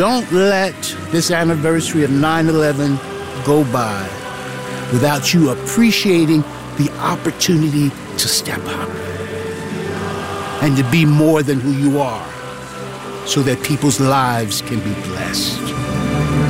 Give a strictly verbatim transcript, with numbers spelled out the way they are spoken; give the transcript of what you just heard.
Don't let this anniversary of nine eleven go by without you appreciating the opportunity to step up and to be more than who you are so that people's lives can be blessed.